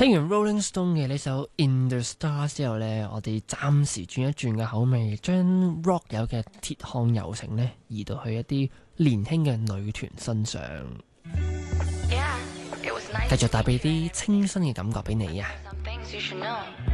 聽完 Rolling Stone 嘅呢首 In the Stars 之後呢，我哋暫時轉一轉嘅口味，將 rock 友嘅鐵漢柔情呢移到去一啲年輕嘅女團身上，繼續帶俾啲清新嘅感覺俾你啊！